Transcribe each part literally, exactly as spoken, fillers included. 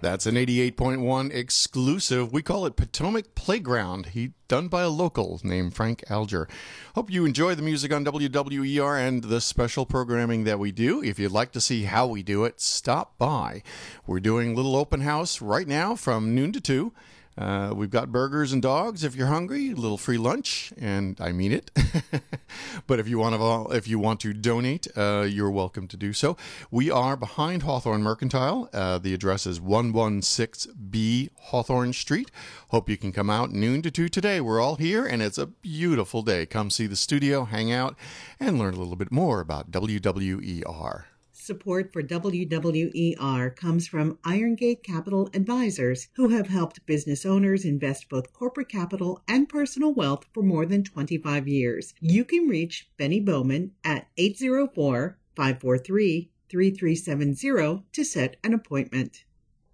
That's an eighty-eight point one exclusive. We call it Potomac Playground. He done by a local named Frank Alger. Hope you enjoy the music on W W E R and the special programming that we do. If you'd like to see how we do it, stop by. We're doing a little open house right now from noon to two. Uh, we've got burgers and dogs if you're hungry, a little free lunch, and I mean it. But if you want to, if you want to donate, uh, you're welcome to do so. We are behind Hawthorne Mercantile. Uh, the address is one sixteen B Hawthorne Street. Hope you can come out noon to two today. We're all here, and it's a beautiful day. Come see the studio, hang out, and learn a little bit more about W W E R. Support for W W E R comes from Irongate Capital Advisors, who have helped business owners invest both corporate capital and personal wealth for more than twenty-five years. You can reach Benny Bowman at eight zero four, five four three, three three seven zero to set an appointment.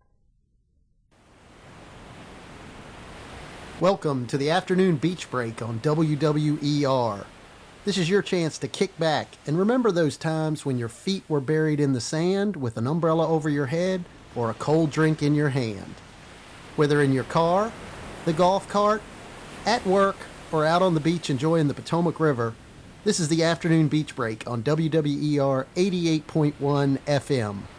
Welcome to the afternoon beach break on W W E R. This is your chance to kick back and remember those times when your feet were buried in the sand with an umbrella over your head or a cold drink in your hand. Whether in your car, the golf cart, at work, or out on the beach enjoying the Potomac River, this is the afternoon beach break on W W E R eighty-eight point one F M.